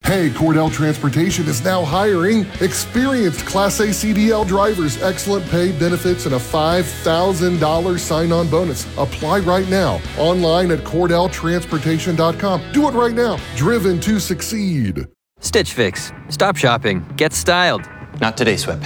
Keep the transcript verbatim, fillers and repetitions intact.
Hey, Cordell Transportation is now hiring experienced Class A C D L drivers, excellent pay, benefits, and a five thousand dollars sign-on bonus. Apply right now, online at cordell transportation dot com. Do it right now. Driven to succeed. Stitch Fix. Stop shopping. Get styled. Not today, Sweatpants.